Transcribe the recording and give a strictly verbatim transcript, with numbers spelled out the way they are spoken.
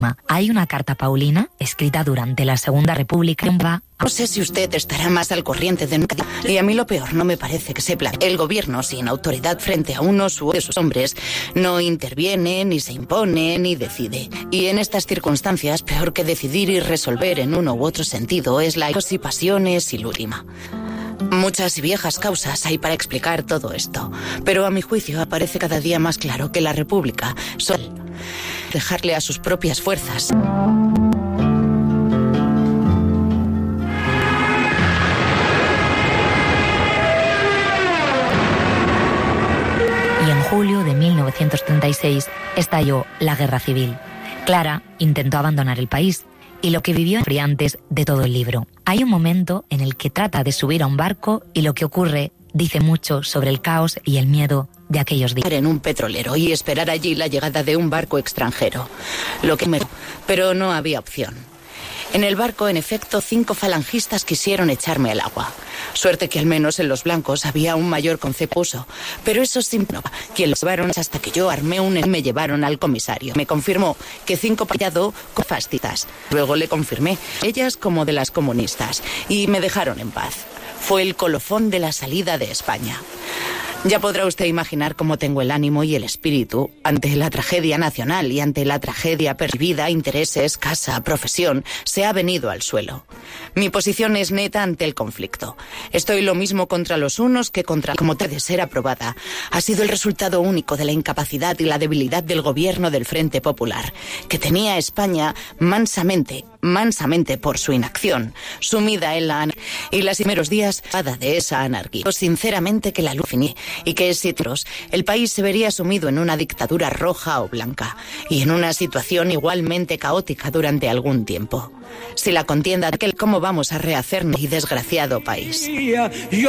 Hay una carta paulina escrita durante la Segunda República. No sé si usted estará más al corriente de nunca. Y a mí lo peor no me parece que se planee. El gobierno, sin autoridad frente a unos u de sus hombres, no interviene, ni se impone, ni decide. Y en estas circunstancias, peor que decidir y resolver en uno u otro sentido es la y pasiones y la última. Muchas y viejas causas hay para explicar todo esto, pero a mi juicio aparece cada día más claro que la República suele dejarle a sus propias fuerzas. Y en julio de mil novecientos treinta y seis estalló la Guerra Civil. Clara intentó abandonar el país y lo que vivió en antes de todo el libro. Hay un momento en el que trata de subir a un barco y lo que ocurre dice mucho sobre el caos y el miedo de aquellos días. En un petrolero y esperar allí la llegada de un barco extranjero. Lo que me... Pero no había opción. En el barco, en efecto, cinco falangistas quisieron echarme al agua. Suerte que al menos en los blancos había un mayor concepto, pero eso simple no. Quien los llevaron hasta que yo armé un y me llevaron al comisario. Me confirmó que cinco pillado con fascistas. Luego le confirmé, ellas como de las comunistas, y me dejaron en paz. Fue el colofón de la salida de España. Ya podrá usted imaginar cómo tengo el ánimo y el espíritu ante la tragedia nacional y ante la tragedia percibida, intereses, casa, profesión, se ha venido al suelo. Mi posición es neta ante el conflicto. Estoy lo mismo contra los unos que contra como de ser aprobada. Ha sido el resultado único de la incapacidad y la debilidad del gobierno del Frente Popular, que tenía a España mansamente, mansamente por su inacción, sumida en la anarquía. Y los primeros días de esa anarquía. Sinceramente que la luz finí. Y que si el país se vería sumido en una dictadura roja o blanca y en una situación igualmente caótica durante algún tiempo. Si la contienda, ¿cómo vamos a rehacernos y desgraciado país?